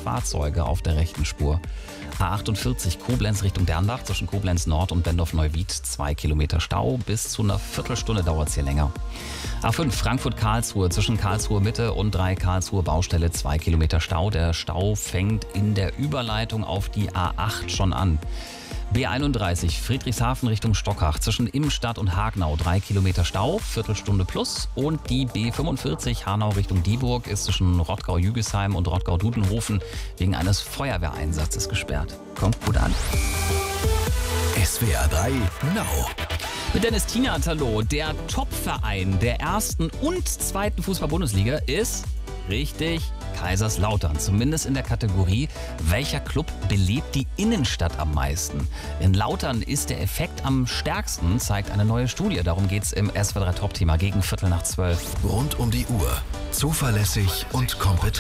Fahrzeuge auf der rechten Spur. A48 Koblenz Richtung Dernbach zwischen Koblenz Nord und Bendorf-Neuwied 2 Kilometer Stau. Bis zu einer Viertelstunde dauert es hier länger. A5 Frankfurt-Karlsruhe zwischen Karlsruhe Mitte und 3 Karlsruhe Baustelle 2 Kilometer Stau. Der Stau fängt in der Überleitung auf die A8 schon an. B31 Friedrichshafen Richtung Stockach zwischen Immenstadt und Hagenau 3 Kilometer Stau, Viertelstunde plus. Und die B45 Hanau Richtung Dieburg ist zwischen Rottgau-Jügesheim und Rottgau-Dudenhofen wegen eines Feuerwehreinsatzes gesperrt. Kommt gut an. SWR 3 Now. Mit Dennis Tinatalo, der Topverein der ersten und zweiten Fußball-Bundesliga ist richtig Kaiserslautern. Zumindest in der Kategorie, welcher Club belebt die Innenstadt am meisten. In Lautern ist der Effekt am stärksten, zeigt eine neue Studie. Darum geht es im SWR 3 Top-Thema gegen 11:15. Rund um die Uhr. Zuverlässig und kompetent.